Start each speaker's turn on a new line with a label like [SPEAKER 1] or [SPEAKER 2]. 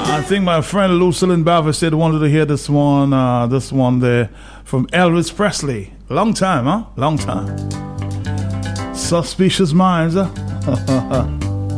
[SPEAKER 1] I think my friend Lucille Bava said wanted to hear this one there from Elvis Presley. Long time, huh? Long time. Suspicious Minds, huh?